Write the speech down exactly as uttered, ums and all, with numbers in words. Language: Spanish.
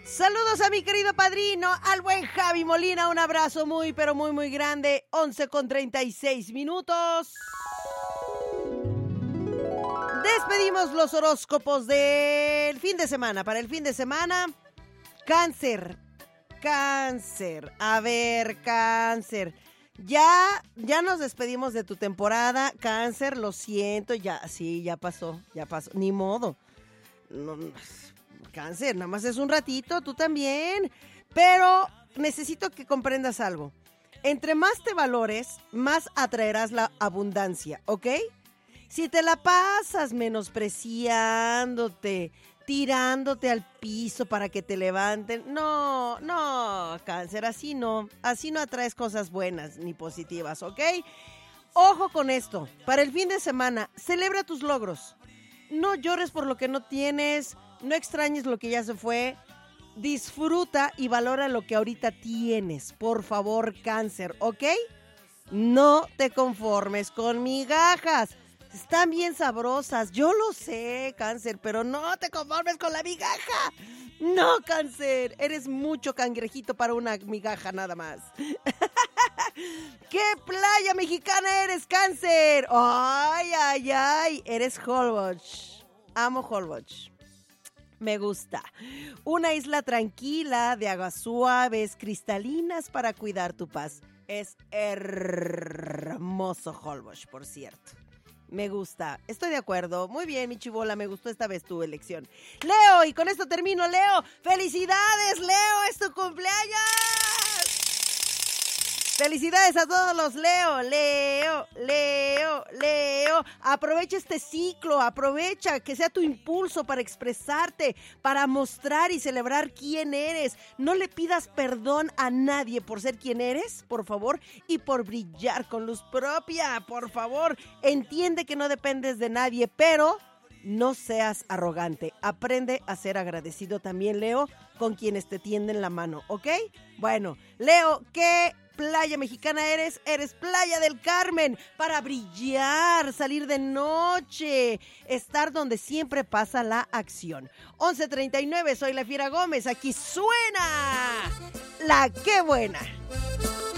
Saludos a mi querido padrino, al buen Javi Molina, un abrazo muy, pero muy, muy grande, once con treinta y seis minutos. Despedimos los horóscopos del fin de semana. Para el fin de semana, Cáncer, Cáncer, a ver, Cáncer. Ya, ya nos despedimos de tu temporada, Cáncer, lo siento, ya, sí, ya pasó, ya pasó, ni modo. No, Cáncer, nada más es un ratito, tú también. Pero necesito que comprendas algo. Entre más te valores, más atraerás la abundancia, ¿ok? Si te la pasas menospreciándote, tirándote al piso para que te levanten, no, no, Cáncer, así no. Así no atraes cosas buenas ni positivas, ¿ok? Ojo con esto. Para el fin de semana, celebra tus logros. No llores por lo que no tienes. No extrañes lo que ya se fue. Disfruta y valora lo que ahorita tienes. Por favor, Cáncer, ¿ok? No te conformes con migajas. Están bien sabrosas. Yo lo sé, Cáncer, pero no te conformes con la migaja. No, Cáncer. Eres mucho cangrejito para una migaja nada más. ¿Qué playa mexicana eres, Cáncer? Ay, ay, ay. Eres Holbox. Amo Holbox. Me gusta. Una isla tranquila, de aguas suaves, cristalinas para cuidar tu paz. Es hermoso Holbox, por cierto. Me gusta. Estoy de acuerdo. Muy bien, mi chibola. Me gustó esta vez tu elección. Leo, y con esto termino, Leo. ¡Felicidades, Leo! ¡Es tu cumpleaños! ¡Felicidades a todos los Leo! Leo, Leo, Leo. Aprovecha este ciclo, aprovecha que sea tu impulso para expresarte, para mostrar y celebrar quién eres. No le pidas perdón a nadie por ser quien eres, por favor, y por brillar con luz propia, por favor. Entiende que no dependes de nadie, pero no seas arrogante. Aprende a ser agradecido también, Leo, con quienes te tienden la mano, ¿ok? Bueno, Leo, ¿qué playa mexicana eres? Eres Playa del Carmen, para brillar, salir de noche, estar donde siempre pasa la acción. once treinta y nueve, soy la Fiera Gómez, aquí suena la Qué Buena.